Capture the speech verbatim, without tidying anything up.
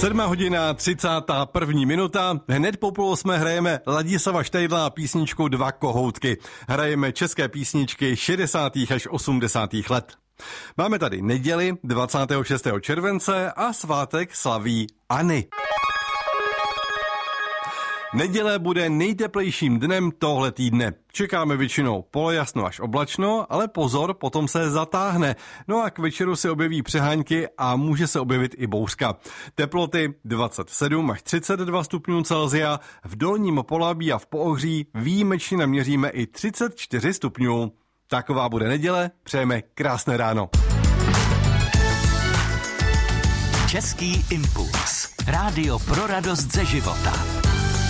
Sedmá hodina, třicátá první minuta. Hned po půl osmé hrajeme Ladislava Štejdla písničku Dva kohoutky. Hrajeme české písničky šedesátých až osmdesátých let. Máme tady neděli dvacátého šestého července a svátek slaví Anny. Neděle bude nejteplejším dnem tohle týdne. Čekáme většinou polojasno až oblačno, ale pozor, potom se zatáhne. No a k večeru se objeví přehánky a může se objevit i bouřka. Teploty dvacet sedm až třicet dva stupňů Celsia, v Dolním Polabí a v Poohří výjimečně naměříme i třicet čtyři stupňů. Taková bude neděle, přejeme krásné ráno. Český impuls. Rádio pro radost ze života.